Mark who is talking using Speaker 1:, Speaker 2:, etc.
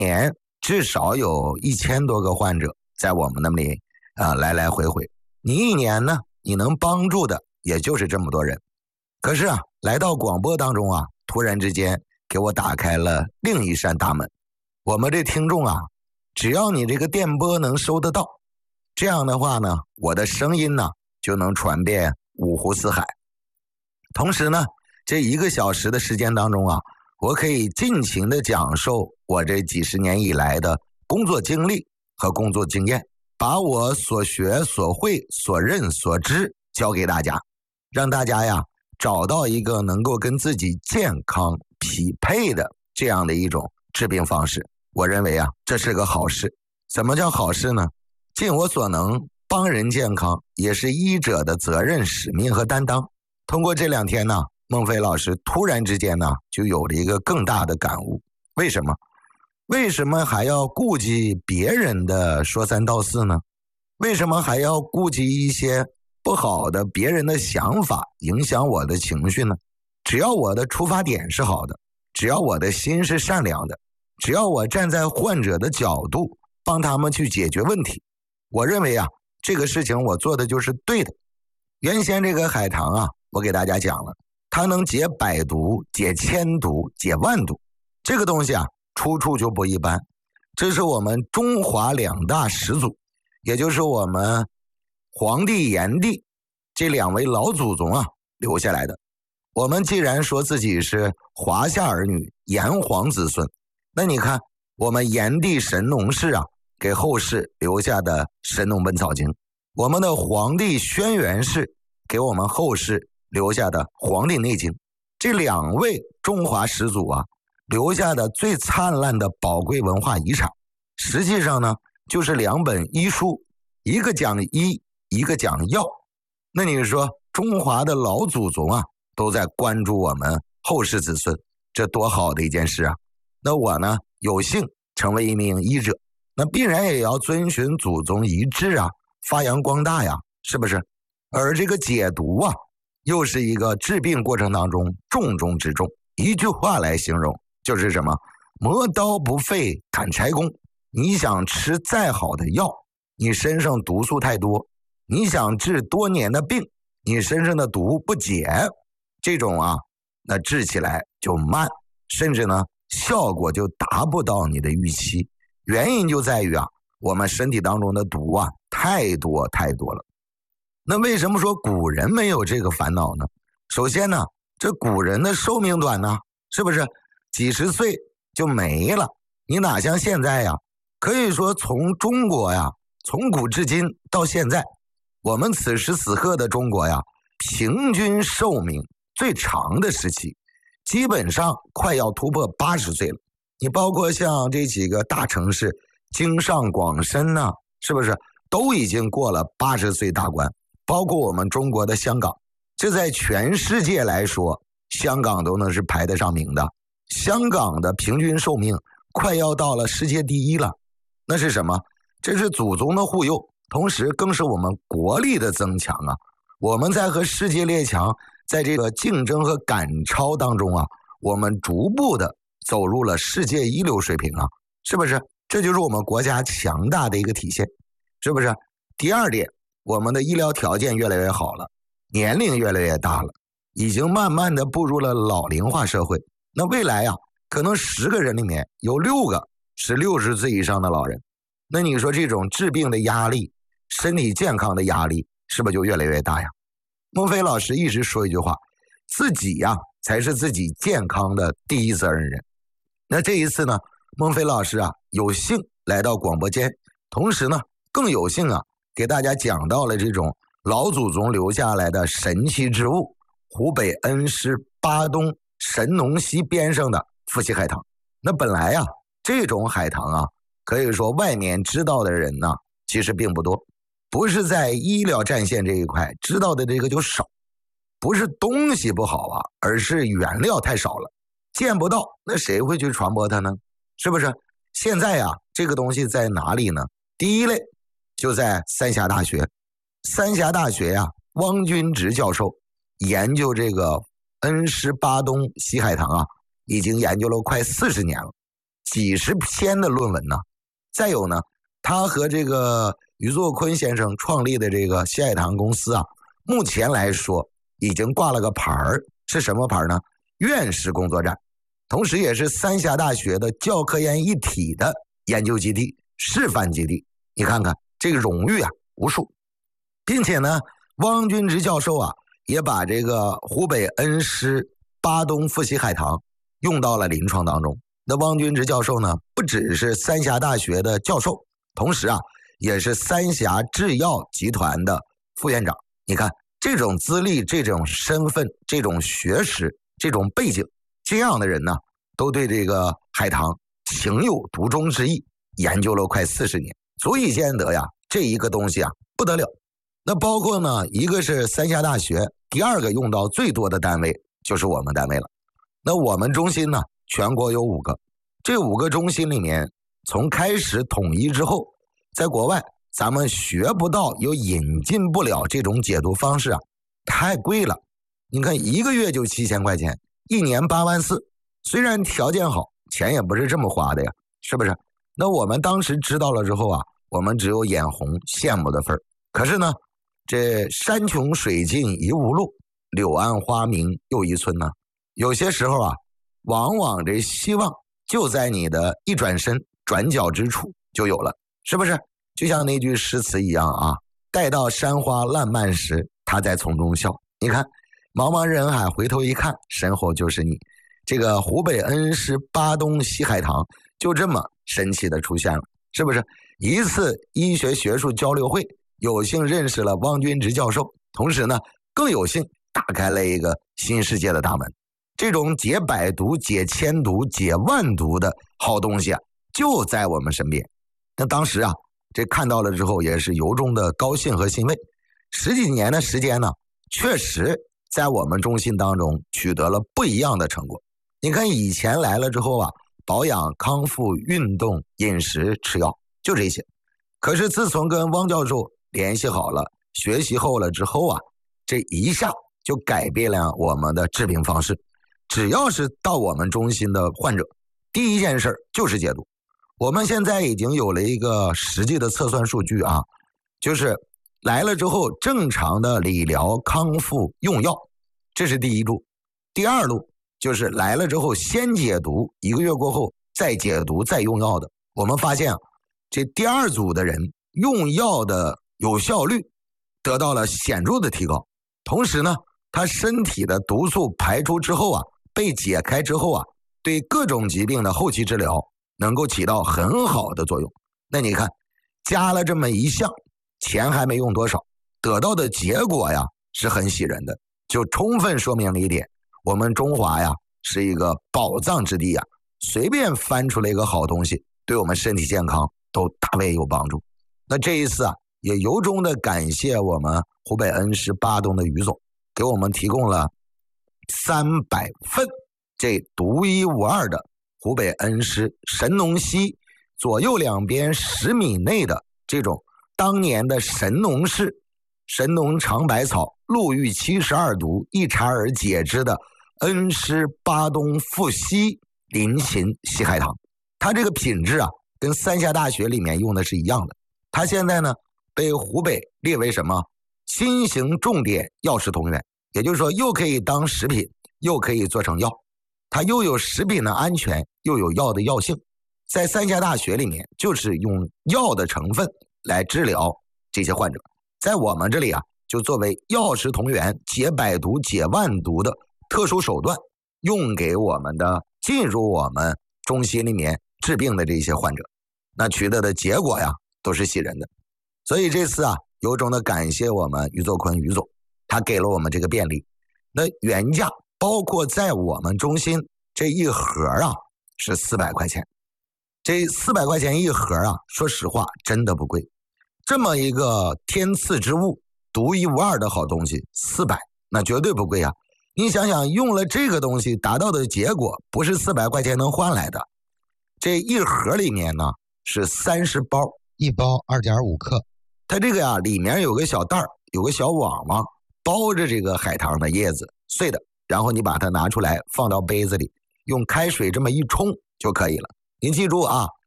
Speaker 1: 年至少有1000多个患者在我们那里来来回回。你一年呢，你能帮助的也就是这么多人。可是来到广播当中突然之间给我打开了另一扇大门。我们这听众只要你这个电波能收得到，这样的话呢，我的声音呢就能传遍五湖四海。同时呢，这1个小时的时间当中我可以尽情的讲授我这几十年以来的工作经历和工作经验，把我所学所会所认所知教给大家，让大家找到一个能够跟自己健康匹配的这样的一种治病方式。我认为这是个好事。什么叫好事呢？尽我所能帮人健康，也是医者的责任使命和担当。通过这2天呢，孟非老师突然之间呢就有了一个更大的感悟。为什么？为什么还要顾及别人的说三道四呢？为什么还要顾及一些不好的别人的想法影响我的情绪呢？只要我的出发点是好的，只要我的心是善良的，只要我站在患者的角度帮他们去解决问题，我认为这个事情我做的就是对的。原先这个海棠我给大家讲了，它能解100毒，解1000毒，解万毒。这个东西出处就不一般，这是我们中华2大始祖，也就是我们黄帝炎帝这2位老祖宗留下来的。我们既然说自己是华夏儿女，炎黄子孙，那你看我们炎帝神农氏给后世留下的《神农本草经》，我们的黄帝轩辕氏给我们后世留下的《黄帝内经》，这2位中华始祖留下的最灿烂的宝贵文化遗产，实际上呢就是2本医书，一个讲医，一个讲药。那你说中华的老祖宗都在关注我们后世子孙，这多好的一件事那我呢有幸成为一名医者，那必然也要遵循祖宗遗志发扬光大是不是？而这个解毒又是一个治病过程当中重中之重。一句话来形容就是什么？磨刀不费砍柴工。你想吃再好的药，你身上毒素太多，你想治多年的病，你身上的毒不解，这种那治起来就慢，甚至呢效果就达不到你的预期。原因就在于我们身体当中的毒太多太多了。那为什么说古人没有这个烦恼呢？首先呢，这古人的寿命短呢，是不是几十岁就没了？你哪像现在可以说从中国从古至今到现在，我们此时此刻的中国平均寿命最长的时期基本上快要突破80岁了。你包括像这几个大城市，京上广深是不是都已经过了80岁大关？包括我们中国的香港，这在全世界来说，香港都能是排得上名的。香港的平均寿命快要到了世界第1了。那是什么？这是祖宗的护佑，同时更是我们国力的增强我们在和世界列强在这个竞争和赶超当中我们逐步的走入了世界一流水平是不是？这就是我们国家强大的一个体现，是不是？第2点，我们的医疗条件越来越好了，年龄越来越大了，已经慢慢的步入了老龄化社会。那未来可能10个人里面有6个是60岁以上的老人。那你说这种治病的压力，身体健康的压力是不是就越来越大孟非老师一直说一句话，自己才是自己健康的第一责任人。那这一次呢，孟非老师有幸来到广播间，同时呢更有幸给大家讲到了这种老祖宗留下来的神奇之物，湖北恩施巴东神农溪边上的富硒海棠。那本来这种海棠可以说外面知道的人其实并不多，不是在医疗战线这一块知道的这个就少，不是东西不好而是原料太少了，见不到，那谁会去传播它呢？是不是？现在这个东西在哪里呢？第一类就在三峡大学。三峡大学汪君直教授研究这个恩施巴东西海棠已经研究了快40年了。 几十篇的论文呢。再有呢，他和这个余作坤先生创立的这个西海堂公司啊，目前来说已经挂了个牌儿，是什么牌呢？院士工作站，同时也是三峡大学的教科研一体的研究基地、示范基地。你看看这个荣誉啊，无数，并且呢，汪君直教授啊，也把这个湖北恩施巴东富硒海棠用到了临床当中。那汪君直教授呢，不只是三峡大学的教授，同时啊，也是三峡制药集团的副院长。你看这种资历、这种身份、这种学识、这种背景，这样的人呢，都对这个海棠情有独钟之意，研究了快40年，足以见得呀，这一个东西啊不得了。那包括呢，一个是三峡大学，第二个用到最多的单位就是我们单位了。那我们中心呢，全国有5个，这5个中心里面，从开始统一之后，在国外咱们学不到，又引进不了这种解读方式啊，太贵了。你看1个月就7000块钱，1年8万4，虽然条件好，钱也不是这么花的呀，是不是？那我们当时知道了之后啊，我们只有眼红羡慕的份儿。可是呢，这山穷水尽疑无路，柳暗花明又一村呢。有些时候啊，往往这希望就在你的一转身、转角之处就有了，是不是？就像那句诗词一样啊，待到山花烂漫时，他在丛中笑。你看，茫茫人海，回头一看，身后就是你。这个湖北恩施巴东西海棠就这么神奇的出现了，是不是？一次医学学术交流会，有幸认识了汪君直教授，同时呢，更有幸打开了一个新世界的大门。这种解百毒、解千毒、解万毒的好东西啊，就在我们身边。那当时啊，这看到了之后，也是由衷的高兴和欣慰。10几年的时间呢，确实在我们中心当中取得了不一样的成果。你看以前来了之后啊，保养、康复、运动、饮食、吃药，就这些。可是自从跟汪教授联系好了、学习后了之后啊，这一下就改变了我们的治病方式。只要是到我们中心的患者，第一件事就是解毒。我们现在已经有了一个实际的测算数据啊，就是来了之后正常的理疗、康复、用药，这是第一路。第二路就是来了之后先解毒，1个月过后再解毒再用药的。我们发现啊，这第2组的人用药的有效率得到了显著的提高，同时呢，他身体的毒素排出之后啊，被解开之后啊，对各种疾病的后期治疗能够起到很好的作用。那你看，加了这么一项，钱还没用多少，得到的结果呀是很喜人的，就充分说明了一点，我们中华呀是一个宝藏之地呀，随便翻出来一个好东西，对我们身体健康都大为有帮助。那这一次啊，也由衷的感谢我们湖北恩施巴东的余总，给我们提供了300份这独一无二的湖北恩施神农溪左右两边10米内的这种当年的神农氏神农尝百草陆玉72毒一查而解之的恩施巴东富硒临秦西海棠。它这个品质啊，跟三峡大学里面用的是一样的。它现在呢被湖北列为什么新型重点药食同源，也就是说又可以当食品，又可以做成药，它又有食品的安全，又有药的药性。在三峡大学里面就是用药的成分来治疗这些患者，在我们这里啊，就作为药食同源、解百毒、解万毒的特殊手段，用给我们的进入我们中心里面治病的这些患者，那取得的结果呀都是喜人的。所以这次啊，由衷的感谢我们余作坤余总，他给了我们这个便利。那原价包括在我们中心这一盒啊是400块钱，这400块钱一盒啊，说实话真的不贵。这么一个天赐之物，独一无二的好东西，400那绝对不贵啊。你想想，用了这个东西达到的结果，不是400块钱能换来的。这一盒里面呢是30包，
Speaker 2: 一包2.5克。
Speaker 1: 它这个呀里面有个小袋儿，有个小网网包着这个海棠的叶子碎的，然后你把它拿出来放到杯子里，用开水这么一冲就可以了。 您记住啊，